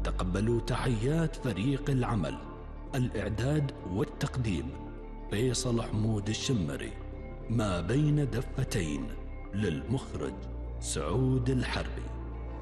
تقبلوا تحيات فريق العمل. الإعداد والتقديم فيصل حمود الشمري. ما بين دفتين للمخرج سعود الحربي.